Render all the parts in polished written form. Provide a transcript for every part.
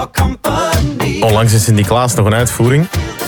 Onlangs in Sint-Niklaas nog een uitvoering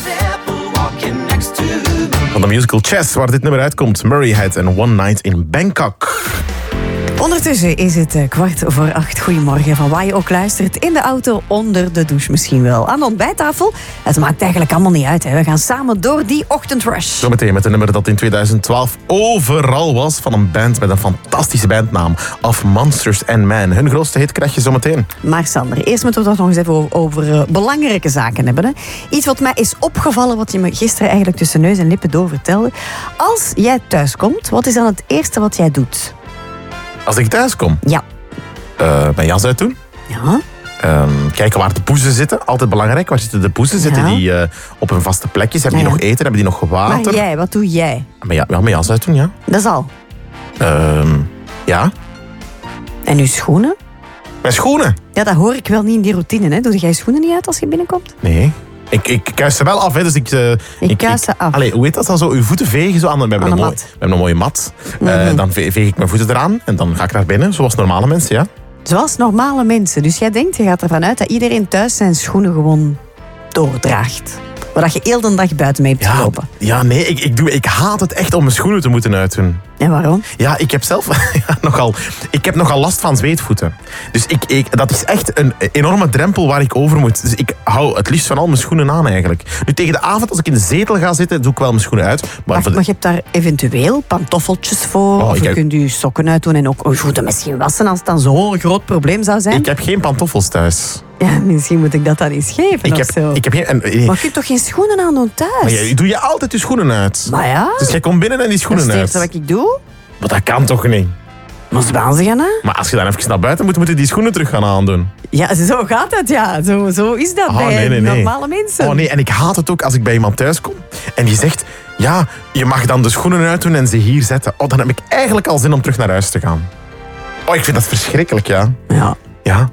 van de musical Chess, waar dit nummer uitkomt. Murray Head en One Night in Bangkok. Ondertussen is het 7:15. Goedemorgen, van waar je ook luistert. In de auto, onder de douche misschien wel. Aan de ontbijttafel. Het maakt eigenlijk allemaal niet uit. Hè. We gaan samen door die ochtendrush. Zometeen met een nummer dat in 2012 overal was. Van een band met een fantastische bandnaam. Of Monsters and Men. Hun grootste hit krijg je zometeen. Maar Sander, eerst moeten we het nog eens even over belangrijke zaken hebben. Hè. Iets wat mij is opgevallen, wat je me gisteren eigenlijk tussen neus en lippen door vertelde. Als jij thuis komt, wat is dan het eerste wat jij doet? Als ik thuis kom? Ja. Mijn jas uit doen. Ja. Kijken waar de poezen zitten. Altijd belangrijk. Waar zitten de poezen? Zitten die op hun vaste plekjes? Hebben die nog eten? Hebben die nog water? Maar jij, wat doe jij? Mijn jas uit doen, ja. Dat is al. Ja. En uw schoenen? Mijn schoenen? Ja, dat hoor ik wel niet in die routine. Hè. Doe jij je schoenen niet uit als je binnenkomt? Nee. Ik kuis ze wel af, hè, dus ik kuis ze af. Allee, hoe heet dat dan zo? Uw voeten vegen zo aan de... We hebben een mooie mat. Dan veeg ik mijn voeten eraan en dan ga ik naar binnen, zoals normale mensen, ja. Zoals normale mensen. Dus jij denkt, je gaat ervan uit dat iedereen thuis zijn schoenen gewoon doordraagt. Maar dat je heel de dag buiten mee hebt gelopen. Ja, nee, ik haat het echt om mijn schoenen te moeten uitdoen. En waarom? Ja, ik heb zelf nogal last van zweetvoeten. Dus dat is echt een enorme drempel waar ik over moet. Dus ik hou het liefst van al mijn schoenen aan eigenlijk. Nu tegen de avond, als ik in de zetel ga zitten, doe ik wel mijn schoenen uit. Maar je hebt daar eventueel pantoffeltjes voor. Of je kunt je sokken uitdoen en ook je voeten misschien wassen als het dan zo'n groot probleem zou zijn. Ik heb geen pantoffels thuis. Ja, misschien moet ik dat dan eens geven of zo. Maar je kunt toch geen schoenen aan doen thuis? Maar doe je altijd je schoenen uit? Maar ja. Dus jij komt binnen en die schoenen uit. Dat is het eerste wat ik doe. Maar dat kan toch niet? Maar ze gaan hè? Maar als je dan even naar buiten moet, moeten die schoenen terug gaan aandoen. Ja, zo gaat het, ja. Zo is dat bij normale mensen. Oh nee, en ik haat het ook als ik bij iemand thuis kom en die zegt, ja, je mag dan de schoenen uitdoen en ze hier zetten. Oh, dan heb ik eigenlijk al zin om terug naar huis te gaan. Oh, ik vind dat verschrikkelijk, ja. Ja.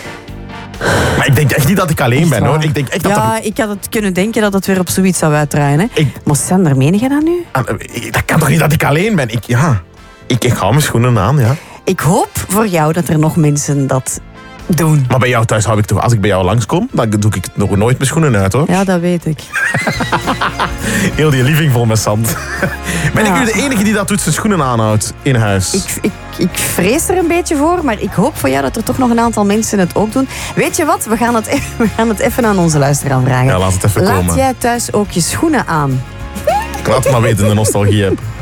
Maar ik denk echt niet dat ik alleen ben, hoor. Ik denk echt ik had het kunnen denken dat het weer op zoiets zou uitdraaien. Hè. Maar Sander, meen je dat nu? Dat kan toch niet dat ik alleen ben? Ik hou mijn schoenen aan, ja. Ik hoop voor jou dat er nog mensen dat doen. Maar bij jou thuis hou ik toch... Als ik bij jou langskom, dan doe ik nog nooit mijn schoenen uit, hoor. Ja, dat weet ik. Heel die living vol met zand. Ben ik nu de enige die dat doet, zijn schoenen aanhoudt in huis? Ik vrees er een beetje voor, maar ik hoop voor jou dat er toch nog een aantal mensen het ook doen. Weet je wat? We gaan het even aan onze luisteraar vragen. Ja, laat het even komen. Laat jij thuis ook je schoenen aan? Ik laat het maar weten, de nostalgie heb.